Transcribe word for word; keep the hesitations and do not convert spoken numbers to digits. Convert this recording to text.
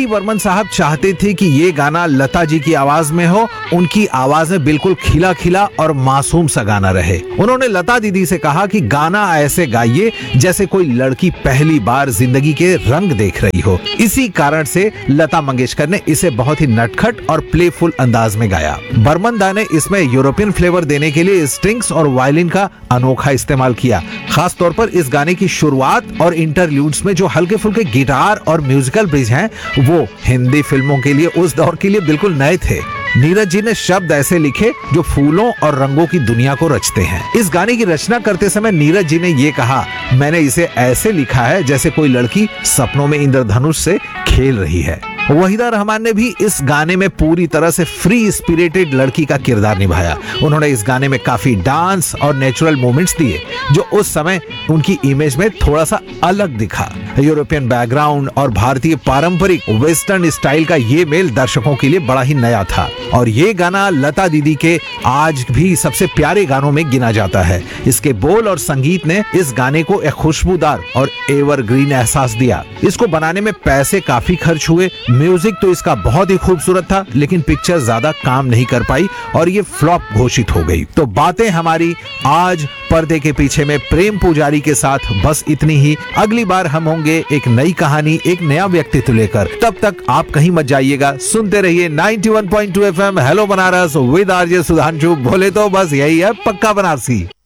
बर्मन साहब चाहते थे कि ये गाना लता जी की आवाज में हो, उनकी आवाज में बिल्कुल खिला खिला और मासूम सा गाना रहे। उन्होंने लता दीदी से कहा कि गाना ऐसे गाइए जैसे कोई लड़की पहली बार जिंदगी के रंग देख रही हो। इसी कारण से लता मंगेशकर ने इसे बहुत ही नटखट और प्लेफुल अंदाज में गाया। बर्मन दा ने इसमें यूरोपियन फ्लेवर देने के लिए स्ट्रिंग्स और वायलिन का अनोखा इस्तेमाल किया। खास तौर पर इस गाने की शुरुआत और इंटरल्यूड्स में जो हल्के फुल्के गिटार और म्यूजिकल ब्रिज हैं, वो हिंदी फिल्मों के लिए उस दौर के लिए बिल्कुल नए थे। नीरज जी ने शब्द ऐसे लिखे जो फूलों और रंगों की दुनिया को रचते हैं। इस गाने की रचना करते समय नीरज जी ने ये कहा, मैंने इसे ऐसे लिखा है जैसे कोई लड़की सपनों में इंद्रधनुष से खेल रही है। वहीदा रहमान ने भी इस गाने में पूरी तरह से फ्री स्पिरिटेड लड़की का किरदार निभाया। उन्होंने इस गाने में काफी डांस और नेचुरल मूवमेंट्स दिए जो उस समय उनकी इमेज में थोड़ा सा अलग दिखा। यूरोपियन बैकग्राउंड और भारतीय पारंपरिक वेस्टर्न स्टाइल का ये मेल दर्शकों के लिए बड़ा ही नया था और ये गाना लता दीदी के आज भी सबसे प्यारे गानों में गिना जाता है। इसके बोल और संगीत ने इस गाने को एक खुशबूदार और एवरग्रीन एहसास दिया। इसको बनाने में पैसे काफी खर्च हुए। म्यूजिक तो इसका बहुत ही खूबसूरत था, लेकिन पिक्चर ज्यादा काम नहीं कर पाई और ये फ्लॉप घोषित हो गई। तो बातें हमारी आज पर्दे के पीछे में प्रेम पुजारी के साथ बस इतनी ही। अगली बार हम होंगे एक नई कहानी, एक नया व्यक्तित्व लेकर। तब तक आप कहीं मत जाइएगा, सुनते रहिए ninety one point two F M hello Banaras with RJ Sudhanshu. बोले तो बस यही है, पक्का बनारसी।